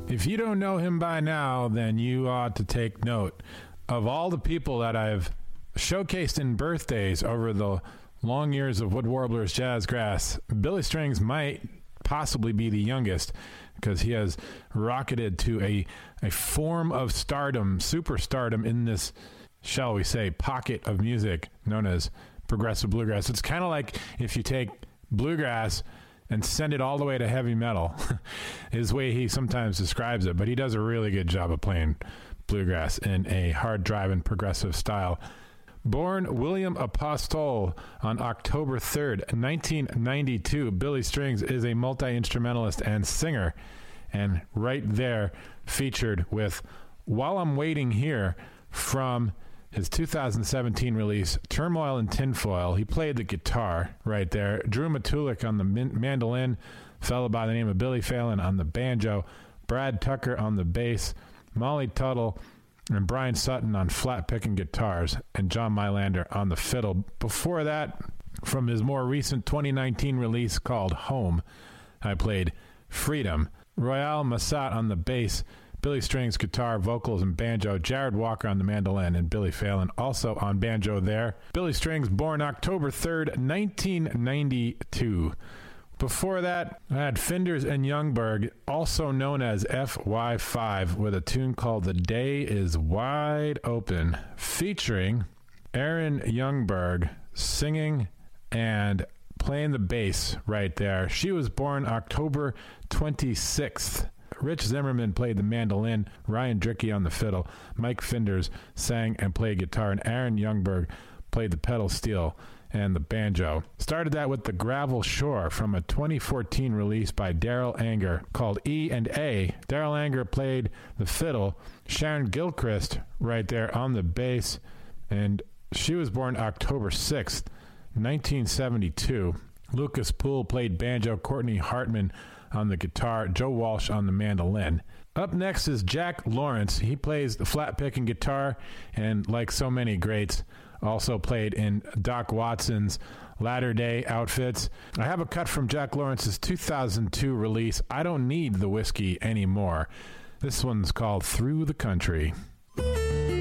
If you don't know him by now, then you ought to take note. Of all the people that I've showcased in birthdays over the long years of Wood Warblers Jazzgrass, Billy Strings might possibly be the youngest, because he has rocketed to a form of stardom, superstardom in this, shall we say, pocket of music known as progressive bluegrass. It's kind of like if you take bluegrass and send it all the way to heavy metal, is the way he sometimes describes it. But he does a really good job of playing bluegrass in a hard-driving progressive style. Born William Apostol on October 3rd, 1992, Billy Strings is a multi-instrumentalist and singer. And right there, featured with While I'm Waiting Here from his 2017 release, Turmoil and Tinfoil. He played the guitar right there. Drew Matulik on the mandolin, fellow by the name of Billy Phelan on the banjo, Brad Tucker on the bass, Molly Tuttle and Brian Sutton on flat-picking guitars, and John Mylander on the fiddle. Before that, from his more recent 2019 release called Home, I played Freedom. Royale Massat on the bass, Billy Strings guitar, vocals, and banjo, Jared Walker on the mandolin, and Billy Phelan also on banjo there. Billy Strings, born October 3rd, 1992. Before that, I had Finders and Youngberg, also known as FY5, with a tune called The Day is Wide Open, featuring Aaron Youngberg singing and playing the bass right there. She was born October 26th. Rich Zimmerman played the mandolin, Ryan Drickey on the fiddle, Mike Finders sang and played guitar, and Aaron Youngberg played the pedal steel and the banjo. Started that with The Gravel Shore from a 2014 release by Daryl Anger called E&A. Daryl Anger played the fiddle, Sharon Gilchrist right there on the bass, and she was born October 6th, 1972. Lucas Poole played banjo, Courtney Hartman on the guitar, Joe Walsh on the mandolin. Up next is Jack Lawrence. He plays the flat-picking guitar, and like so many greats, also played in Doc Watson's latter-day outfits. I have a cut from Jack Lawrence's 2002 release, I Don't Need the Whiskey Anymore. This one's called Through the Country.